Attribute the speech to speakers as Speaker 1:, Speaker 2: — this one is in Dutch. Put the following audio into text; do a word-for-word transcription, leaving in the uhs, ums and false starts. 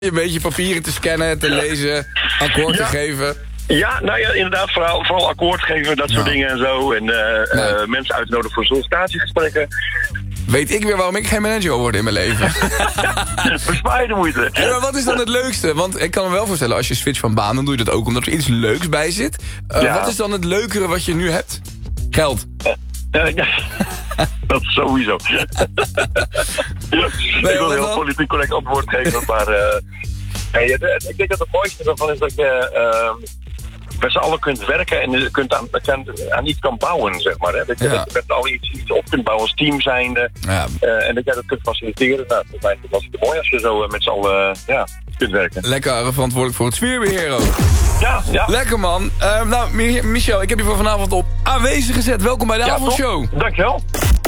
Speaker 1: Een beetje papieren te scannen, te lezen, akkoord te
Speaker 2: Ja.
Speaker 1: geven.
Speaker 2: Ja, nou ja, inderdaad, vooral, vooral akkoord geven, dat soort
Speaker 1: Ja.
Speaker 2: dingen en zo. En uh,
Speaker 1: Nee.
Speaker 2: uh, mensen uitnodigen voor sollicitatiegesprekken.
Speaker 1: Weet ik weer waarom ik geen manager wil worden in mijn leven.
Speaker 2: Bespaar je de moeite.
Speaker 1: Hey, maar wat is dan het leukste? Want ik kan me wel voorstellen, als je switcht van baan, dan doe je dat ook omdat er iets leuks bij zit. Uh,
Speaker 2: Ja.
Speaker 1: Wat is dan het leukere wat je nu hebt? Geld.
Speaker 2: Uh, ja. Dat is sowieso. Ja. Ik wil
Speaker 1: wat
Speaker 2: een heel
Speaker 1: dan?
Speaker 2: politiek correct antwoord geven, maar uh, nee, het- ik denk dat het mooiste ervan is dat je uh, met z'n allen kunt werken en je kunt aan, aan, aan iets kan bouwen, zeg maar. Hè? Dat je
Speaker 1: Ja.
Speaker 2: dat je met al iets, iets op kunt bouwen als team zijnde.
Speaker 1: Ja.
Speaker 2: Uh, en dat jij dat kunt faciliteren. Nou, voor mij was het mooi als je zo uh, met z'n allen uh, ja, kunt werken.
Speaker 1: Lekker verantwoordelijk voor het sfeerbeheer ook.
Speaker 2: Ja, ja.
Speaker 1: Lekker man. Uh, nou, Mi- Michel, ik heb je voor vanavond op aanwezig gezet. Welkom bij de
Speaker 2: Ja,
Speaker 1: avondshow.
Speaker 2: top. Dankjewel.